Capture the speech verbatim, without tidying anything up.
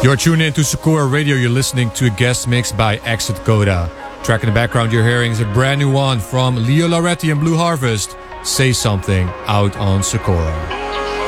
You're tuned in to Sakura Radio. You're listening to a guest mix by Exit Coda. Track in the background you're hearing is a brand new one from Leo Lauretti and Blue Harvest, Say Something, out on Sakura.